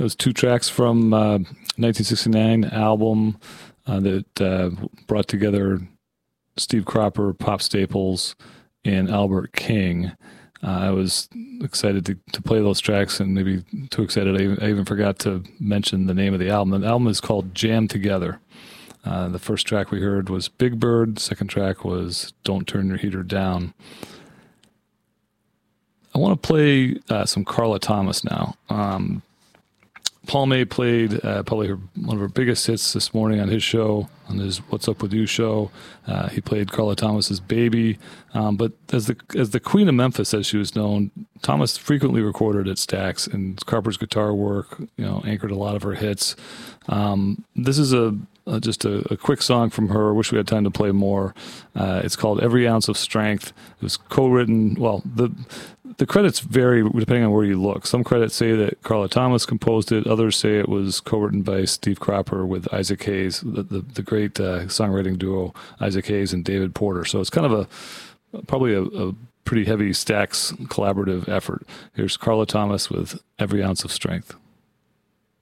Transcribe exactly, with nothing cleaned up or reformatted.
those two tracks from uh, nineteen sixty-nine album uh, that uh, brought together Steve Cropper, Pop Staples, and Albert King. Uh, I was excited to, to play those tracks, and maybe too excited I even, I even forgot to mention the name of the album. The album is called Jam Together. Uh, the first track we heard was Big Bird. The second track was Don't Turn Your Heater Down. I want to play uh, some Carla Thomas now. Um, Paul May played uh, probably her, one of her biggest hits this morning on his show, on his What's Up With You show. Uh, he played Carla Thomas's Baby. Um, but as the as the Queen of Memphis, as she was known, Thomas frequently recorded at Stax, and Carper's guitar work, you know, anchored a lot of her hits. Um, this is a, a just a, a quick song from her. I wish we had time to play more. Uh, it's called Every Ounce of Strength. It was co-written. Well, the The credits vary depending on where you look. Some credits say that Carla Thomas composed it. Others say it was co-written by Steve Cropper with Isaac Hayes, the, the, the great uh, songwriting duo Isaac Hayes and David Porter. So it's kind of a probably a, a pretty heavy Stax collaborative effort. Here's Carla Thomas with Every Ounce of Strength.